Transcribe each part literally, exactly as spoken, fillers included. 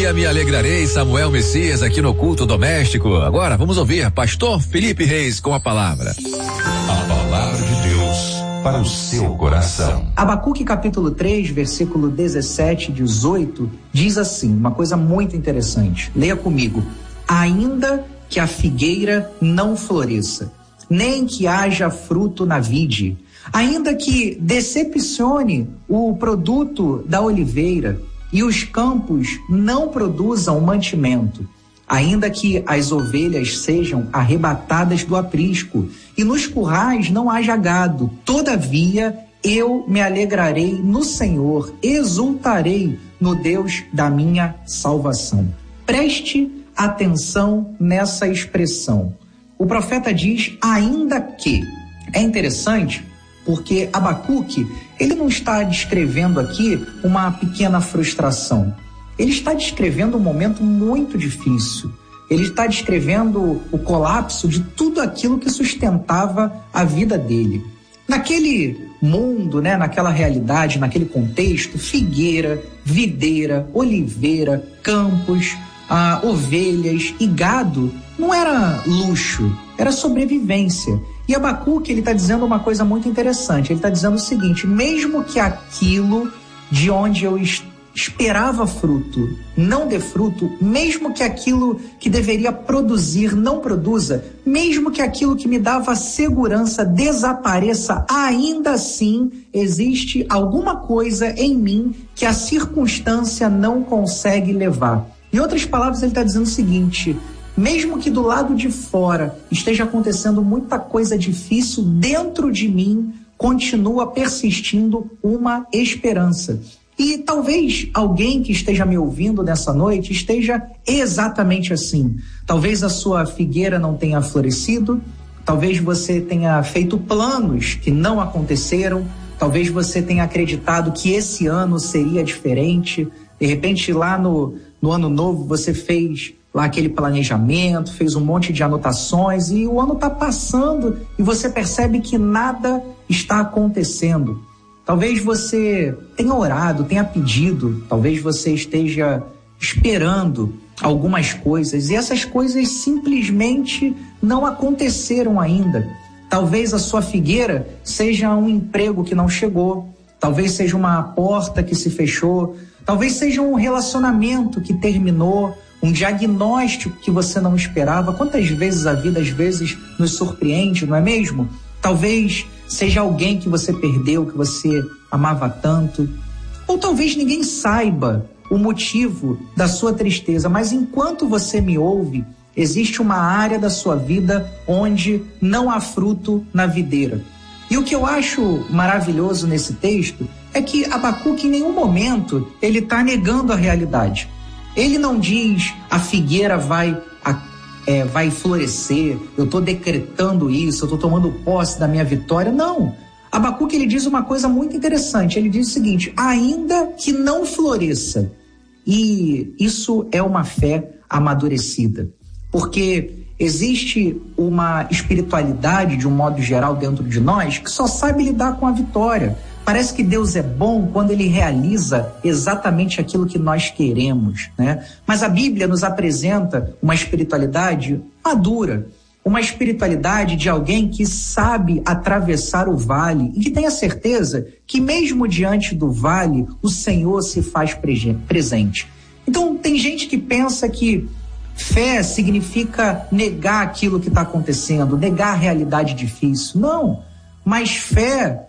dia me alegrarei, Samuel Messias, aqui no Culto Doméstico. Agora vamos ouvir Pastor Felipe Reis com a palavra. A palavra de Deus para o seu coração. Abacuque capítulo três, versículo dezessete e dezoito, diz assim, uma coisa muito interessante. Leia comigo. Ainda que a figueira não floresça, nem que haja fruto na vide, ainda que decepcione o produto da oliveira e os campos não produzam mantimento, ainda que as ovelhas sejam arrebatadas do aprisco e nos currais não haja gado, todavia eu me alegrarei no Senhor, exultarei no Deus da minha salvação. Preste atenção nessa expressão. O profeta diz, ainda que. É interessante porque Abacuque, ele não está descrevendo aqui uma pequena frustração. Ele está descrevendo um momento muito difícil. Ele está descrevendo o colapso de tudo aquilo que sustentava a vida dele. Naquele mundo, né, naquela realidade, naquele contexto, figueira, videira, oliveira, campos, ah, ovelhas e gado não era luxo, era sobrevivência. E Abacuque, ele está dizendo uma coisa muito interessante. Ele está dizendo o seguinte, mesmo que aquilo de onde eu esperava fruto não dê fruto, mesmo que aquilo que deveria produzir não produza, mesmo que aquilo que me dava segurança desapareça, ainda assim existe alguma coisa em mim que a circunstância não consegue levar. Em outras palavras, ele está dizendo o seguinte, mesmo que do lado de fora esteja acontecendo muita coisa difícil, dentro de mim continua persistindo uma esperança. E talvez alguém que esteja me ouvindo nessa noite esteja exatamente assim. Talvez a sua figueira não tenha florescido, talvez você tenha feito planos que não aconteceram, talvez você tenha acreditado que esse ano seria diferente. De repente lá no, no ano novo você fez lá aquele planejamento, fez um monte de anotações e o ano está passando e você percebe que nada está acontecendo. Talvez você tenha orado, tenha pedido, talvez você esteja esperando algumas coisas e essas coisas simplesmente não aconteceram ainda. Talvez a sua figueira seja um emprego que não chegou, talvez seja uma porta que se fechou, talvez seja um relacionamento que terminou, um diagnóstico que você não esperava. Quantas vezes a vida às vezes nos surpreende, não é mesmo? Talvez seja alguém que você perdeu, que você amava tanto. Ou talvez ninguém saiba o motivo da sua tristeza, mas enquanto você me ouve, existe uma área da sua vida onde não há fruto na videira. E o que eu acho maravilhoso nesse texto é que Abacuque em nenhum momento ele está negando a realidade. Ele não diz a figueira vai, a, é, vai florescer, eu estou decretando isso, eu estou tomando posse da minha vitória. Não. Abacuque ele diz uma coisa muito interessante. Ele diz o seguinte, ainda que não floresça. E isso é uma fé amadurecida. Porque existe uma espiritualidade, de um modo geral, dentro de nós, que só sabe lidar com a vitória. Parece que Deus é bom quando ele realiza exatamente aquilo que nós queremos, né? Mas a Bíblia nos apresenta uma espiritualidade madura, uma espiritualidade de alguém que sabe atravessar o vale e que tem a certeza que mesmo diante do vale, o Senhor se faz presente. Então, tem gente que pensa que fé significa negar aquilo que está acontecendo, negar a realidade difícil. Não, mas fé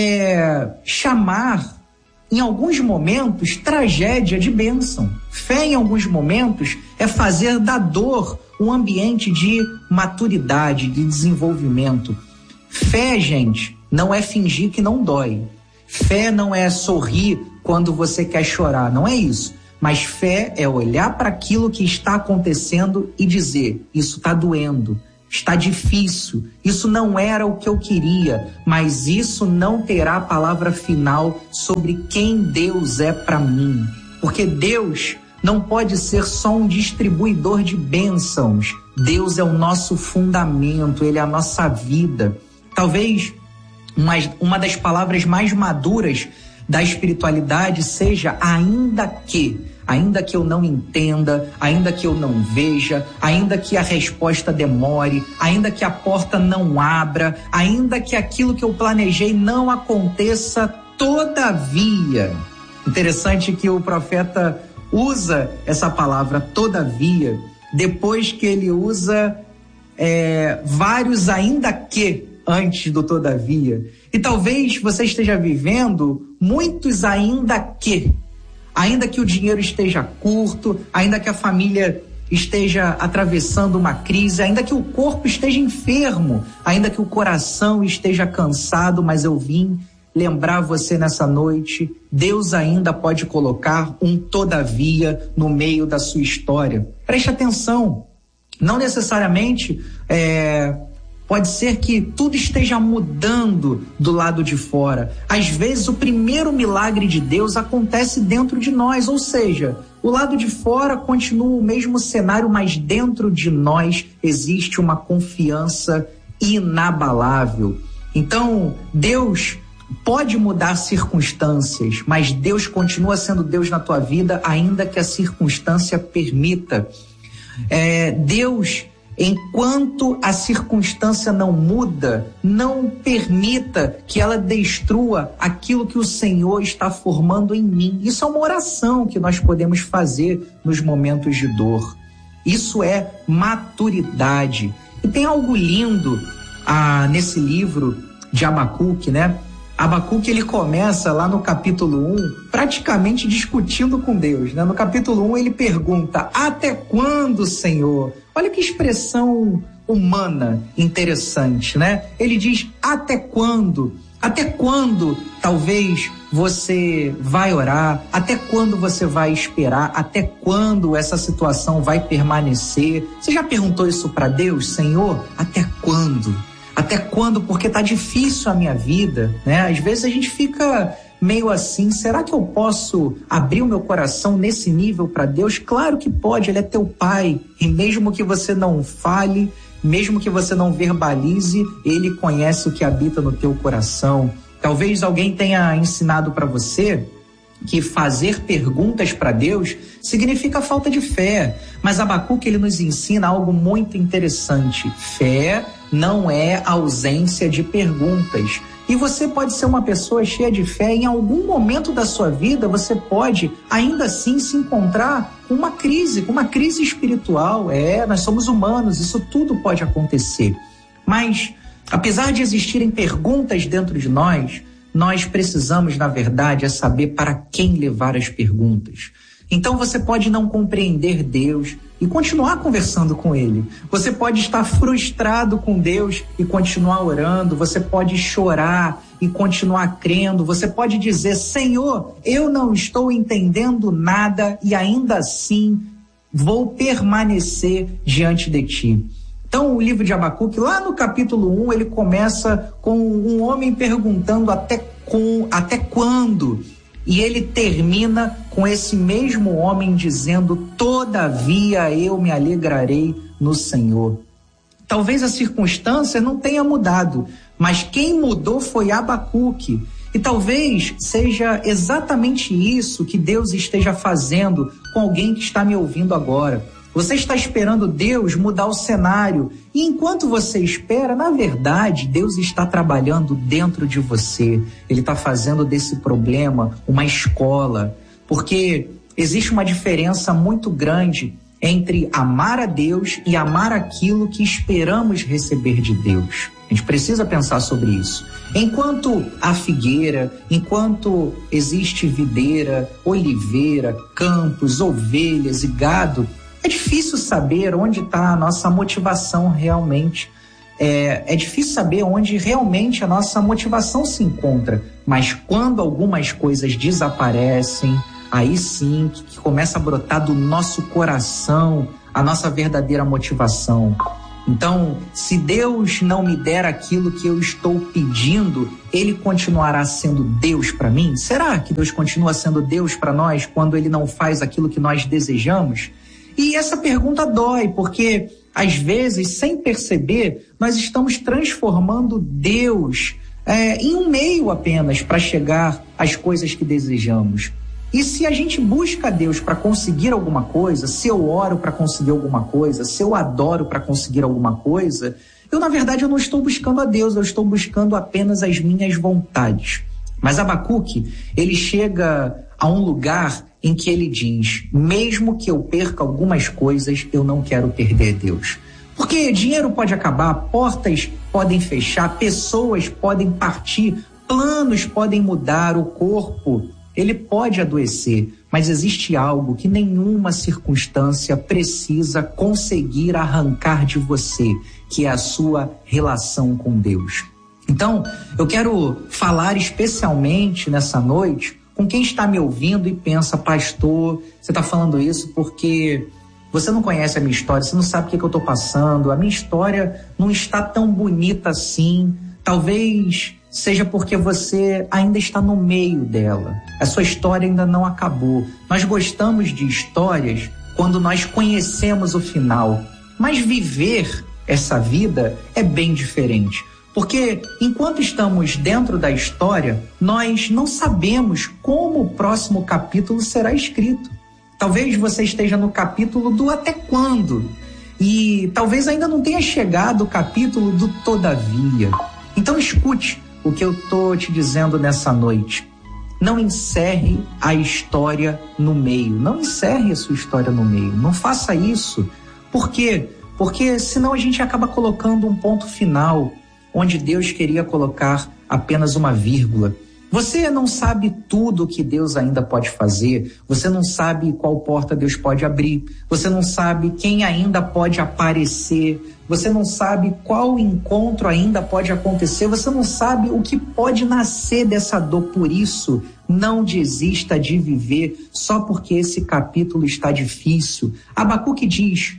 é chamar, em alguns momentos, tragédia de bênção. Fé, em alguns momentos, é fazer da dor um ambiente de maturidade, de desenvolvimento. Fé, gente, não é fingir que não dói. Fé não é sorrir quando você quer chorar, não é isso. Mas fé é olhar para aquilo que está acontecendo e dizer, isso está doendo, está difícil, isso não era o que eu queria, mas isso não terá a palavra final sobre quem Deus é para mim. Porque Deus não pode ser só um distribuidor de bênçãos. Deus é o nosso fundamento, Ele é a nossa vida. Talvez uma, uma das palavras mais maduras da espiritualidade seja ainda que. ainda que eu não entenda, ainda que eu não veja, ainda que a resposta demore, ainda que a porta não abra, ainda que aquilo que eu planejei não aconteça, todavia. Interessante que o profeta usa essa palavra todavia, depois que ele usa é, vários ainda que antes do todavia. E talvez você esteja vivendo muitos ainda que, ainda que o dinheiro esteja curto, ainda que a família esteja atravessando uma crise, ainda que o corpo esteja enfermo, ainda que o coração esteja cansado, mas eu vim lembrar você nessa noite, Deus ainda pode colocar um todavia no meio da sua história. Preste atenção, não necessariamente é, pode ser que tudo esteja mudando do lado de fora. Às vezes o primeiro milagre de Deus acontece dentro de nós, ou seja, o lado de fora continua o mesmo cenário, mas dentro de nós existe uma confiança inabalável. Então, Deus pode mudar circunstâncias, mas Deus continua sendo Deus na tua vida, ainda que a circunstância permita. É, Deus, enquanto a circunstância não muda, não permita que ela destrua aquilo que o Senhor está formando em mim. Isso é uma oração que nós podemos fazer nos momentos de dor. Isso é maturidade. E tem algo lindo ah, nesse livro de Abacuque, né? Abacuque, ele começa lá no capítulo um, praticamente discutindo com Deus, né? No capítulo um ele pergunta, até quando, Senhor? Olha que expressão humana interessante, né? Ele diz, até quando? Até quando talvez você vai orar? Até quando você vai esperar? Até quando essa situação vai permanecer? Você já perguntou isso para Deus, Senhor? Até quando? Até quando? Porque tá difícil a minha vida, né? Às vezes a gente fica meio assim, será que eu posso abrir o meu coração nesse nível para Deus? Claro que pode, Ele é teu Pai, e mesmo que você não fale, mesmo que você não verbalize, Ele conhece o que habita no teu coração. Talvez alguém tenha ensinado para você que fazer perguntas para Deus significa falta de fé, mas Abacuque, ele nos ensina algo muito interessante. Fé não é ausência de perguntas. E você pode ser uma pessoa cheia de fé, em algum momento da sua vida você pode ainda assim se encontrar com uma crise, com uma crise espiritual. É, nós somos humanos, isso tudo pode acontecer. Mas, apesar de existirem perguntas dentro de nós, nós precisamos, na verdade, é saber para quem levar as perguntas. Então você pode não compreender Deus e continuar conversando com Ele. Você pode estar frustrado com Deus e continuar orando. Você pode chorar e continuar crendo. Você pode dizer, Senhor, eu não estou entendendo nada e ainda assim vou permanecer diante de Ti. Então, o livro de Abacuque, lá no capítulo um, ele começa com um homem perguntando até, com, até quando? E ele termina com esse mesmo homem dizendo, todavia eu me alegrarei no Senhor. Talvez a circunstância não tenha mudado, mas quem mudou foi Abacuque. E talvez seja exatamente isso que Deus esteja fazendo com alguém que está me ouvindo agora. Você está esperando Deus mudar o cenário. E enquanto você espera, na verdade, Deus está trabalhando dentro de você. Ele está fazendo desse problema uma escola. Porque existe uma diferença muito grande entre amar a Deus e amar aquilo que esperamos receber de Deus. A gente precisa pensar sobre isso. Enquanto há figueira, enquanto existe videira, oliveira, campos, ovelhas e gado, é difícil saber onde está a nossa motivação realmente. É, é difícil saber onde realmente a nossa motivação se encontra. Mas quando algumas coisas desaparecem, aí sim que, que começa a brotar do nosso coração a nossa verdadeira motivação. Então, se Deus não me der aquilo que eu estou pedindo, Ele continuará sendo Deus para mim? Será que Deus continua sendo Deus para nós quando Ele não faz aquilo que nós desejamos? E essa pergunta dói, porque às vezes, sem perceber, nós estamos transformando Deus é, em um meio apenas para chegar às coisas que desejamos. E se a gente busca Deus para conseguir alguma coisa, se eu oro para conseguir alguma coisa, se eu adoro para conseguir alguma coisa, eu na verdade eu não estou buscando a Deus, eu estou buscando apenas as minhas vontades. Mas Abacuque, ele chega a um lugar em que ele diz, mesmo que eu perca algumas coisas, eu não quero perder Deus. Porque dinheiro pode acabar, portas podem fechar, pessoas podem partir, planos podem mudar, o corpo, ele pode adoecer, mas existe algo que nenhuma circunstância precisa conseguir arrancar de você, que é a sua relação com Deus. Então, eu quero falar especialmente nessa noite com quem está me ouvindo e pensa, pastor, você está falando isso porque você não conhece a minha história, você não sabe o que, que eu estou passando, a minha história não está tão bonita assim, talvez seja porque você ainda está no meio dela, a sua história ainda não acabou. Nós gostamos de histórias quando nós conhecemos o final, mas viver essa vida é bem diferente. Porque enquanto estamos dentro da história, nós não sabemos como o próximo capítulo será escrito. Talvez você esteja no capítulo do até quando, e talvez ainda não tenha chegado o capítulo do todavia. Então escute o que eu estou te dizendo nessa noite. Não encerre a história no meio, não encerre a sua história no meio, não faça isso. Por quê? Porque senão a gente acaba colocando um ponto final, onde Deus queria colocar apenas uma vírgula. Você não sabe tudo que Deus ainda pode fazer, você não sabe qual porta Deus pode abrir, você não sabe quem ainda pode aparecer, você não sabe qual encontro ainda pode acontecer, você não sabe o que pode nascer dessa dor. Por isso, não desista de viver só porque esse capítulo está difícil. Abacuque diz,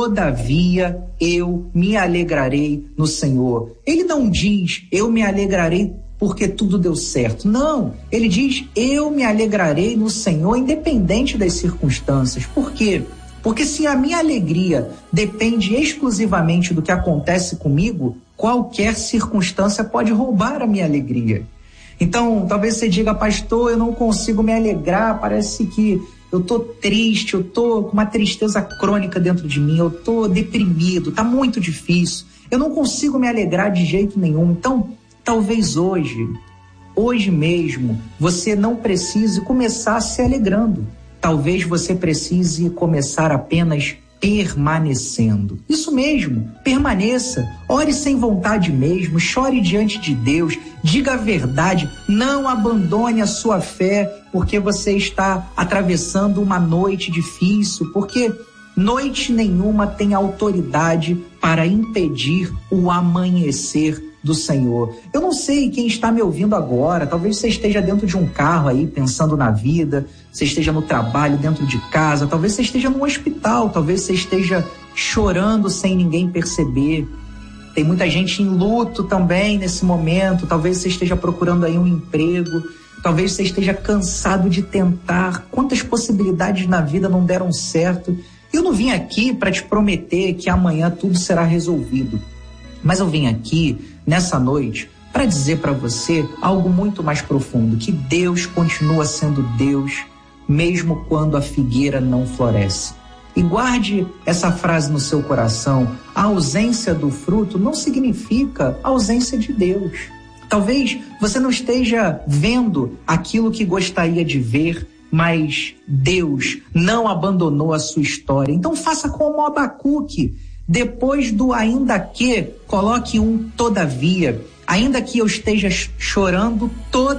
todavia eu me alegrarei no Senhor. Ele não diz, eu me alegrarei porque tudo deu certo. Não, ele diz, eu me alegrarei no Senhor, independente das circunstâncias. Por quê? Porque se a minha alegria depende exclusivamente do que acontece comigo, qualquer circunstância pode roubar a minha alegria. Então, talvez você diga, pastor, eu não consigo me alegrar, parece que eu tô triste, eu tô com uma tristeza crônica dentro de mim, eu tô deprimido, tá muito difícil, eu não consigo me alegrar de jeito nenhum. Então, talvez hoje, hoje mesmo, você não precise começar se alegrando. Talvez você precise começar apenas permanecendo. Isso mesmo, permaneça, ore sem vontade mesmo, chore diante de Deus, diga a verdade, não abandone a sua fé porque você está atravessando uma noite difícil, porque noite nenhuma tem autoridade para impedir o amanhecer do Senhor. Eu não sei quem está me ouvindo agora, talvez você esteja dentro de um carro aí pensando na vida, você esteja no trabalho, dentro de casa, talvez você esteja num hospital, talvez você esteja chorando sem ninguém perceber. Tem muita gente em luto também nesse momento, talvez você esteja procurando aí um emprego, talvez você esteja cansado de tentar, quantas possibilidades na vida não deram certo. Eu não vim aqui para te prometer que amanhã tudo será resolvido, mas eu vim aqui nessa noite para dizer para você algo muito mais profundo, que Deus continua sendo Deus, mesmo quando a figueira não floresce. E guarde essa frase no seu coração, a ausência do fruto não significa a ausência de Deus. Talvez você não esteja vendo aquilo que gostaria de ver, mas Deus não abandonou a sua história. Então faça como Abacuque, depois do ainda que, coloque um todavia. Ainda que eu esteja chorando,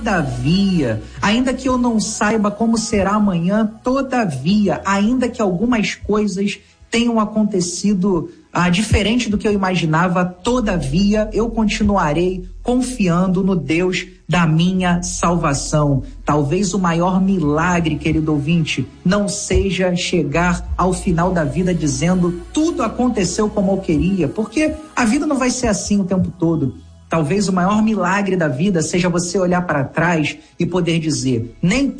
todavia. Ainda que eu não saiba como será amanhã, todavia. Ainda que algumas coisas tenham acontecido ah, diferente do que eu imaginava, todavia eu continuarei confiando no Deus da minha salvação. Talvez o maior milagre, querido ouvinte, não seja chegar ao final da vida dizendo tudo aconteceu como eu queria, porque a vida não vai ser assim o tempo todo. Talvez o maior milagre da vida seja você olhar para trás e poder dizer, nem